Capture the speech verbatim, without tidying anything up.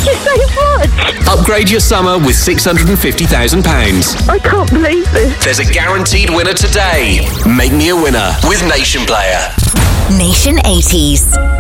you so much. Upgrade your summer with six hundred fifty thousand pounds. I can't believe this. There's a guaranteed winner today. Make me a winner with Nation Player. Nation eighties.